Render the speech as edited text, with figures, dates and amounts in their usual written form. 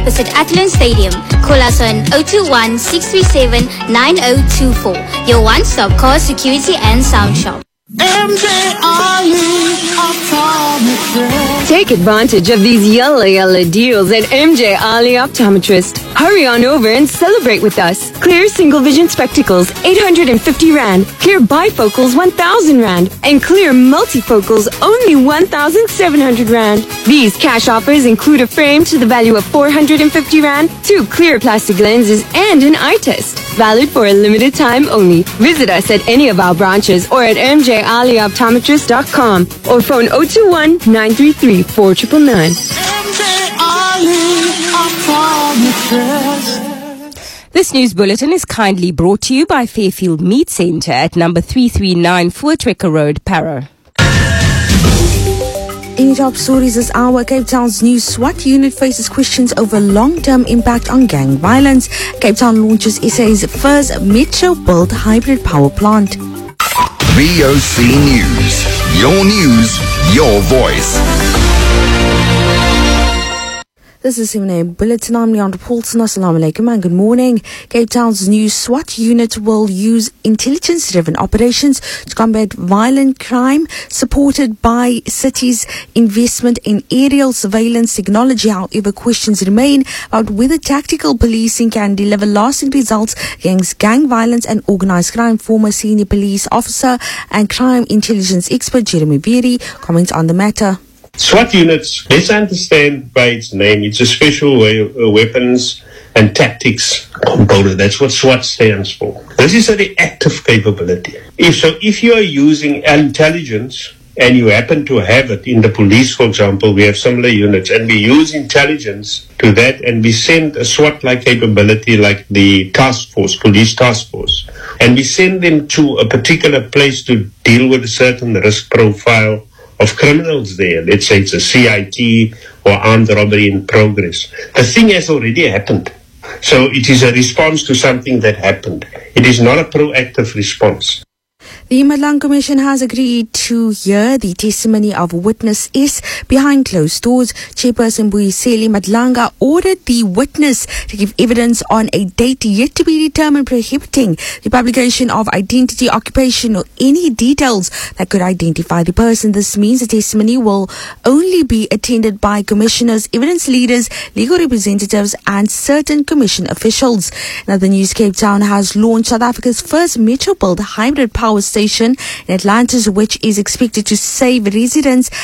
Visit Athlone Stadium. Call us on 021 637 9024. Your one-stop car security and sound shop. MJ Ali Optometrist. Take advantage of these yalla deals at MJ Ali Optometrist. Hurry on over and celebrate with us. Clear single vision spectacles, 850 Rand. Clear bifocals, 1,000 Rand. And clear multifocals, only 1,700 Rand. These cash offers include a frame to the value of 450 Rand, 2 clear plastic lenses, and an eye test. Valid for a limited time only. Visit us at any of our branches or at mjalioptometrist.com or phone 021-933-4999. MJ Ali Optometrist. This news bulletin is kindly brought to you by Fairfield Meat Centre at number 339 Voortrekker Road, Parow. In top stories this hour, Cape Town's new SWAT unit faces questions over long-term impact on gang violence. Cape Town launches SA's first metro-built hybrid power plant. VOC News. Your news, your voice. This is Simone Bulletin. I'm Leandra Paulson. Assalamu alaikum and good morning. Cape Town's new SWAT unit will use intelligence-driven operations to combat violent crime, supported by city's investment in aerial surveillance technology. However, questions remain about whether tactical policing can deliver lasting results against gang violence and organised crime. Former senior police officer and crime intelligence expert Jeremy Beery comments on the matter. SWAT units, let's understand by its name, it's a special weapons and tactics component. That's what SWAT stands for. This is a reactive capability. If you are using intelligence and you happen to have it in the police, for example, we have similar units, and we use intelligence to that, and we send a SWAT-like capability like the task force, police task force, and we send them to a particular place to deal with a certain risk profile of criminals there. Let's say it's a CIT or armed robbery in progress. The thing has already happened. So it is a response to something that happened. It is not a proactive response. The Madlang Commission has agreed to hear the testimony of witness S behind closed doors. Chairperson Buyiseli Madlanga ordered the witness to give evidence on a date yet to be determined, prohibiting the publication of identity, occupation or any details that could identify the person. This means the testimony will only be attended by commissioners, evidence leaders, legal representatives and certain commission officials. Now, the News Cape Town has launched South Africa's first metro-built hybrid power station in Atlantis, which is expected to save residents